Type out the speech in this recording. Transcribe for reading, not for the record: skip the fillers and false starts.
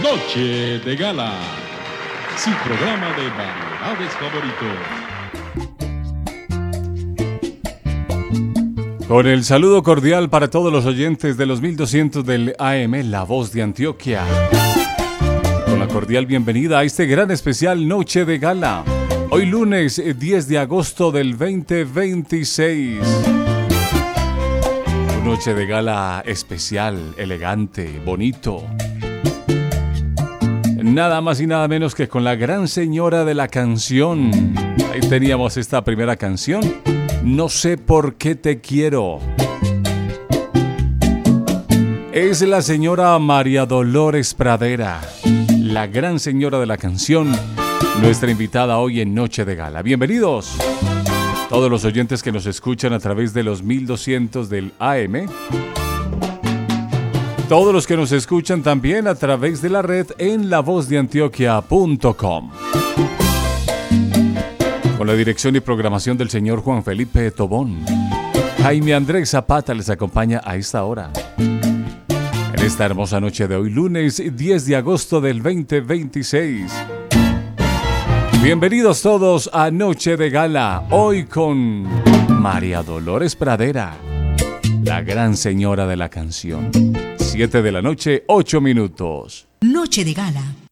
Noche de Gala, su programa de variedades favorito. Con el saludo cordial para todos los oyentes de los 1200 del AM, La Voz de Antioquia. Con la cordial bienvenida a este gran especial Noche de Gala. Hoy lunes 10 de agosto del 2026. Una noche de gala especial, elegante, bonito. Nada más y nada menos que con la gran señora de la canción. Ahí teníamos esta primera canción. No sé por qué te quiero. Es la señora María Dolores Pradera, la gran señora de la canción, nuestra invitada hoy en Noche de Gala. Bienvenidos todos los oyentes que nos escuchan a través de los 1200 del AM. Todos los que nos escuchan también a través de la red en lavozdeantioquia.com. Con la dirección y programación del señor Juan Felipe Tobón, Jaime Andrés Zapata les acompaña a esta hora. En esta hermosa noche de hoy, lunes 10 de agosto del 2026. Bienvenidos todos a Noche de Gala, hoy con María Dolores Pradera, la gran señora de la canción. 7 de la noche, 8 minutos. Noche de Gala.